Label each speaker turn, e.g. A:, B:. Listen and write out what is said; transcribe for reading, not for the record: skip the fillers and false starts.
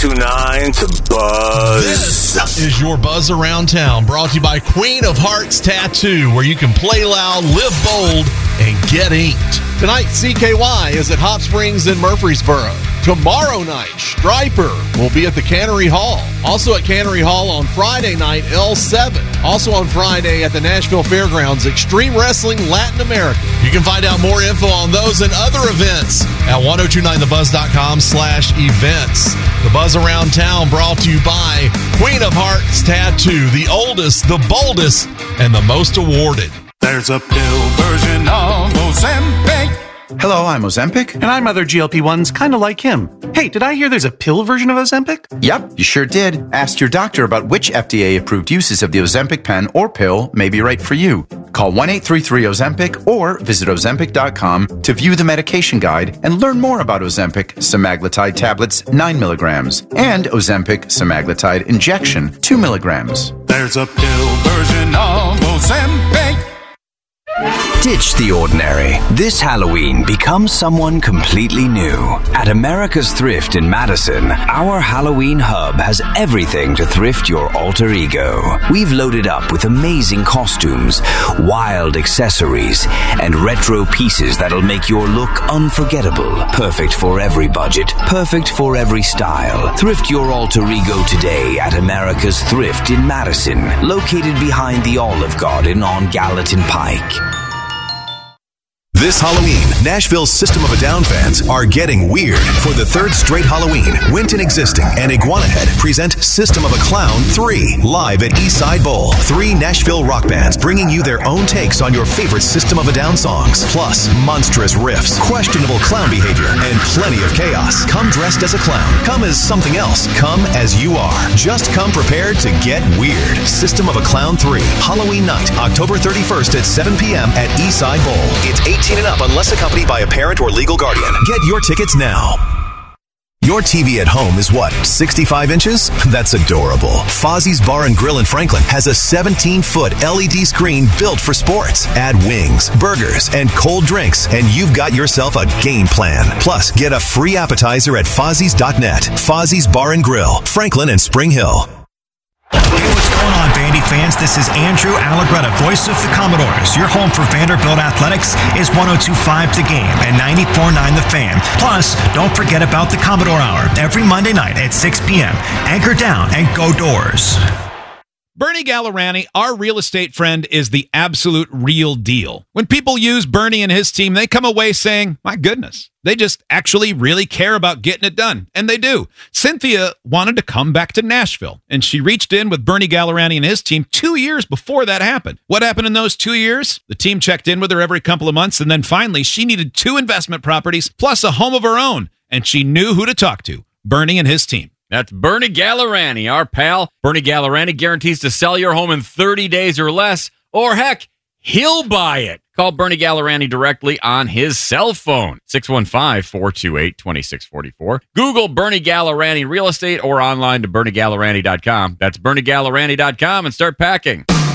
A: 1029 The Buzz.
B: This is your Buzz Around Town, brought to you by Queen of Hearts Tattoo, where you can play loud, live bold, and get inked. Tonight, CKY is at Hot Springs in Murfreesboro. Tomorrow night, Stryper will be at the Cannery Hall. Also at Cannery Hall on Friday night, L7. Also on Friday at the Nashville Fairgrounds, Extreme Wrestling Latin America. You can find out more info on those and other events at 1029thebuzz.com/events. The Buzz Around Town brought to you by Queen of Hearts Tattoo, the oldest, the boldest, and the most awarded.
C: There's a pill version of Ozempic.
D: Hello, I'm Ozempic.
E: And I'm other GLP-1s kind of like him. Hey, did I hear there's a pill version of Ozempic?
D: Yep, you sure did. Ask your doctor about which FDA-approved uses of the Ozempic pen or pill may be right for you. Call 1-833-OZEMPIC or visit Ozempic.com to view the medication guide and learn more about Ozempic semaglutide tablets 9 milligrams and Ozempic semaglutide injection 2 milligrams.
C: There's a pill version of Ozempic.
F: Ditch the ordinary. This Halloween, become someone completely new. At America's Thrift in Madison, our Halloween hub has everything to thrift your alter ego. We've loaded up with amazing costumes, wild accessories, and retro pieces that'll make your look unforgettable. Perfect for every budget, perfect for every style. Thrift your alter ego today at America's Thrift in Madison, located behind the Olive Garden on Gallatin Pike.
G: This Halloween, Nashville's System of a Down fans are getting weird. For the third straight Halloween, Winton Existing and Iguana Head present System of a Clown 3, live at Eastside Bowl. 3 Nashville rock bands bringing you their own takes on your favorite System of a Down songs. Plus, monstrous riffs, questionable clown behavior, and plenty of chaos. Come dressed as a clown. Come as something else. Come as you are. Just come prepared to get weird. System of a Clown 3, Halloween night, October 31st at 7 p.m. at Eastside Bowl. It's 18 and up unless accompanied by a parent or legal guardian. Get your tickets now. Your TV at home is what, 65 inches? That's adorable. Fozzie's Bar and Grill in Franklin has a 17-foot LED screen built for sports. Add wings, burgers, and cold drinks, and you've got yourself a game plan. Plus, get a free appetizer at Fozzies.net. Fozzie's Bar and Grill, Franklin and Spring Hill.
H: Hey, what's going on, Vandy fans? This is Andrew Allegretta, voice of the Commodores. Your home for Vanderbilt Athletics is 102.5 The Game and 94.9 The Fan. Plus, don't forget about the Commodore Hour every Monday night at 6 p.m. Anchor down and go Doors.
I: Bernie Gallerani, our real estate friend, is the absolute real deal. When people use Bernie and his team, they come away saying, my goodness, they just actually really care about getting it done. And they do. Cynthia wanted to come back to Nashville, and she reached in with Bernie Gallerani and his team 2 years before that happened. What happened in those 2 years? The team checked in with her every couple of months, and then finally she needed 2 investment properties plus a home of her own, and she knew who to talk to, Bernie and his team.
J: That's Bernie Gallerani, our pal. Bernie Gallerani guarantees to sell your home in 30 days or less, or heck, he'll buy it. Call Bernie Gallerani directly on his cell phone, 615-428-2644. Google Bernie Gallerani Real Estate or online to BernieGallerani.com. That's BernieGallerani.com and start packing.